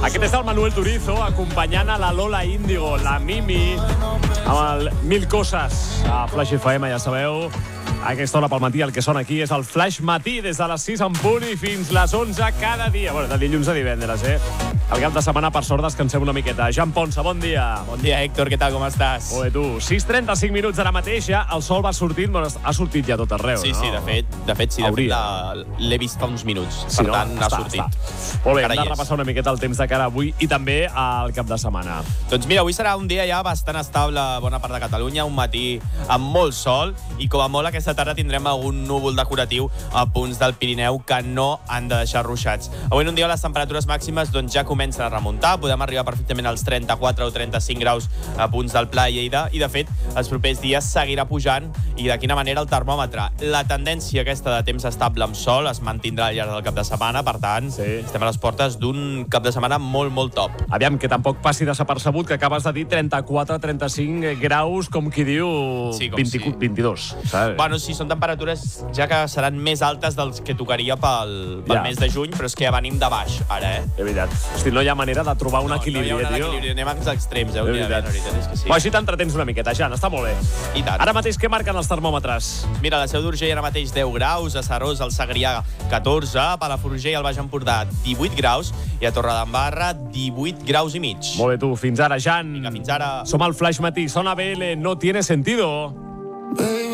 Aquest és el Manuel Turizo, acompanyant a la Lola Índigo, la Mimi, amb el Mil Coses a Flash FM, ja sabeu. A aquesta hora pel matí el que sona aquí és el Flash Matí, des de les 6 en punt i fins les 11 cada dia. Bueno, de dilluns a divendres, El cap de setmana, per sort, descansem una miqueta. Jan Ponsa, bon dia. Bon dia, Héctor, què tal, com estàs? Molt bé, tu. 6:35 minuts ara mateix, ja el sol va sortint, bueno, ha sortit ja tot arreu, sí, no? Sí, de fet, sí. L'he vist fa uns minuts, sí, per no? tant, ha sortit. Molt bé, hem de repassar una miqueta el temps de cara avui i també al cap de setmana. Doncs mira, avui serà un dia ja bastant estable a bona part de Catalunya, un matí amb molt sol i com a molt aquesta tarda tindrem algun núvol decoratiu a punts del Pirineu que no han de deixar ruixats. Avui en un dia les temperatures màximes doncs, ja comencen a remuntar, podem arribar perfectament als 34 o 35 graus a punts del Pla i Lleida i de fet els propers dies seguirà pujant i de quina manera el termòmetre. La tendència aquesta de temps estable amb sol es mantindrà al llarg del cap de setmana, per tant, estem a les portes d'un cap de setmana molt, molt top. Aviam, que tampoc passi desapercebut que acabes de dir 34-35 graus, com qui diu, sí, 22, saps? Bueno, sí, són temperatures ja que seran més altes dels que tocaria pel mes de juny, però és que ja venim de baix, ara, És veritat. Hosti, no hi ha manera de trobar un equilibri, tio. No hi ha un equilibri, anem als extrems, És veritat. La veritat és que sí. Però així t'entretens una miqueta, Jan, està molt bé. I tant. Ara mateix què marquen els termòmetres? Mira, a la Seu d'Urgell ara mateix 10 graus, a Serós, al Segrià 14, a Palafrugell, al Baix Empordà 18 graus i a Torredembarra 18 graus i mig. Molt bé, tu. Fins ara, Jan. Vinga, fins ara. Som al Flash Matí. Sona BL, no tiene sentido.